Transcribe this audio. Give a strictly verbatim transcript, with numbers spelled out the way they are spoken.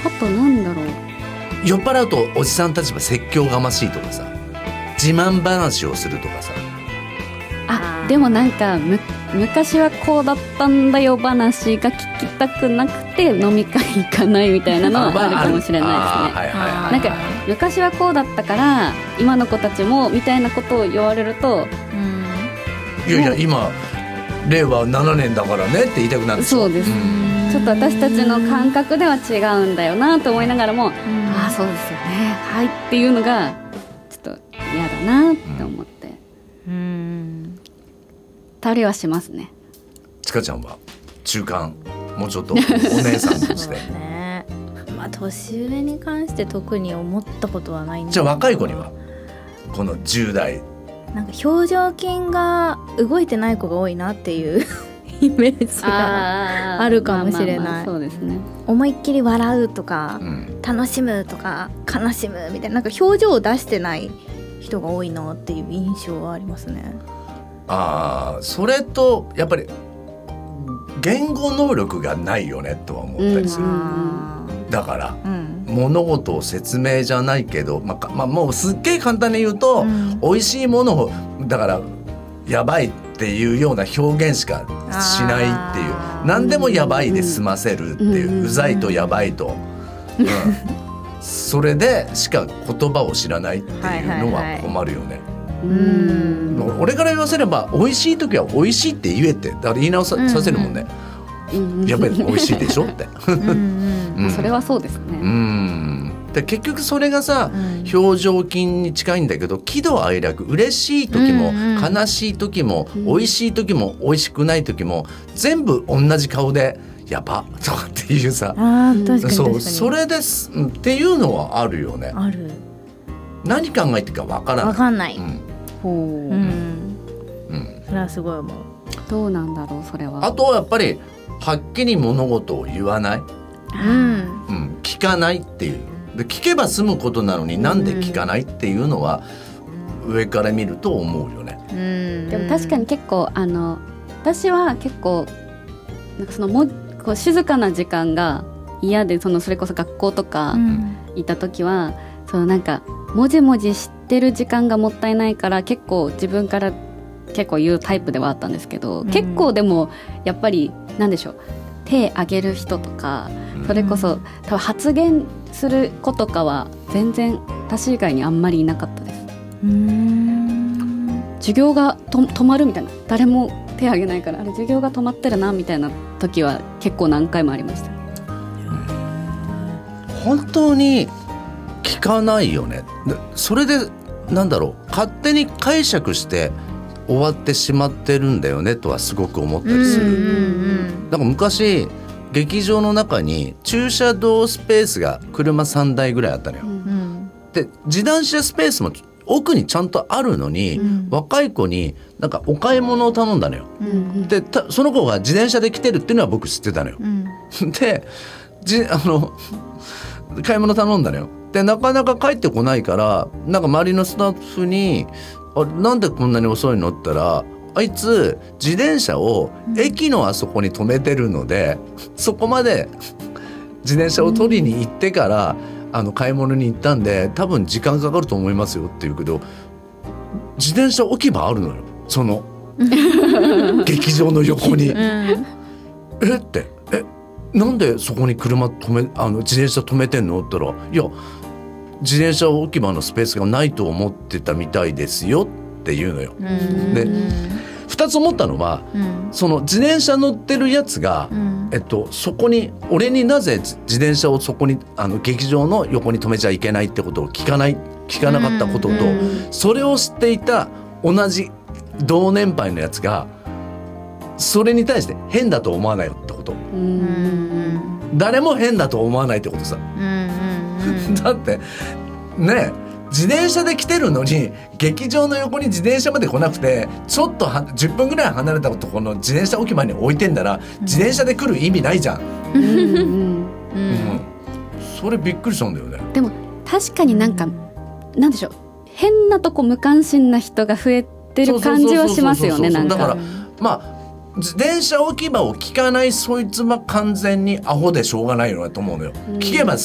あとなんだろう、 酔っ払うとおじさんたちは説教がましいとかさ、自慢話をするとかさ。 あでもなんかむ昔はこうだったんだよ話が聞きたくなくて飲み会行かないみたいなのはあるかもしれないですね。なんか昔はこうだったから今の子たちもみたいなことを言われると、 うん、いやいや今令和ななねんだからねって言いたくなる。 そうです、ちょっと私たちの感覚では違うんだよなと思いながらも、ああそうですよねはいっていうのがちょっと嫌だなって思って、うん、たりはしますね。 ちかちゃんは中間もうちょっとお姉さんとしてそうね、まあ、年上に関して特に思ったことはないんで。 じゃあ若い子にはこのじゅう代なんか表情筋が動いてない子が多いなっていうイメージがあるかもしれない。まあまあまあそうですね。思いっきり笑うとか、うん、楽しむとか悲しむみたいな、なんか表情を出してない人が多いなっていう印象はありますね。 ああ、それとやっぱり言語能力がないよねとは思ったりする、うん、だから、うん、物事を説明じゃないけど、まあまあ、もうすっげえ簡単に言うと、うん、美味しいものをだからやばいっていうような表現しかしないっていう、何でもやばいで済ませるっていう、うん、うざいとやばいと、うん、それでしか言葉を知らないっていうのは困るよね。はいはいはい、うん、俺から言わせれば美味しい時は美味しいって言えて、だから言い直 さ,、うんうん、させるもんね、うんうん、やっぱり美味しいでしょってうん、 うん、それはそうですね。 うんで結局それがさ、うん、表情筋に近いんだけど、喜怒哀楽、嬉しい時も、うんうん、悲しい時も、うん、美味しい時も美味しくない時も全部同じ顔でやばとかっていうさ、 あ確かに確かに、 そうそれですっていうのはあるよね。 ある。 何考えてるかわからない。わかんない。 うん、 ほう、うんうん、それはすごい思う。 どうなんだろうそれは。 あとはやっぱりはっきり物事を言わない、うんうん、聞かないっていう。で聞けば済むことなのになんで聞かないっていうのは上から見ると思うよね。 うん、でも確かに結構あの私は結構なんかそのもこう静かな時間が嫌で、そのそれこそ学校とかいた時は、うん、そのなんかもじもじしてる時間がもったいないから結構自分から結構言うタイプではあったんですけど、うん、結構でもやっぱりなんでしょう、手挙げる人とか、うん、それこそ多分発言する子とかは全然私以外にあんまりいなかったです。うーん、授業がと止まるみたいな、誰も手挙げないから、あれ授業が止まってるなみたいな時は結構何回もありました。 本当に聞かないよね。それでなんだろう、勝手に解釈して終わってしまってるんだよねとはすごく思ったりする。うんうんうん、なんか昔劇場の中に駐車道スペースが車さんだいぐらいあったのよ、うん、で自転車スペースも奥にちゃんとあるのに、うん、若い子になんかお買い物を頼んだのよ、うん、でその子が自転車で来てるっていうのは僕知ってたのよ、うん、でじあの買い物頼んだのよ。でなかなか帰ってこないから、なんか周りのスタッフにあなんでこんなに遅いのって言ったら、あいつ自転車を駅のあそこに止めてるので、うん、そこまで自転車を取りに行ってから、うん、あの買い物に行ったんで多分時間かかると思いますよって言うけど、自転車置き場あるのよ、その劇場の横に、うん、えってえなんでそこに車止めあの自転車止めてんのって言ったら、いや自転車置き場のスペースがないと思ってたみたいですよって言うのよ。でふたつ思ったのは、うん、その自転車乗ってるやつが、うんえっと、そこに俺になぜ自転車をそこにあの劇場の横に止めちゃいけないってことを聞かない聞かなかったことと、うん、それを知っていた同じ同年配のやつがそれに対して変だと思わないよってこと、うん、誰も変だと思わないってことさ、うんうんうん、だってねえ自転車で来てるのに劇場の横に自転車まで来なくてちょっとはじゅっぷんぐらい離れたところの自転車置き場に置いてんだら、うん、自転車で来る意味ないじゃん、うんうんうん、それびっくりしたんだよね。 でも確かになんかなんでしょう、変なとこ無関心な人が増えてる感じはしますよね。なんかだからまあ自転車置き場を聞かないそいつは完全にアホでしょうがないよなと思うのよ、うん、聞けば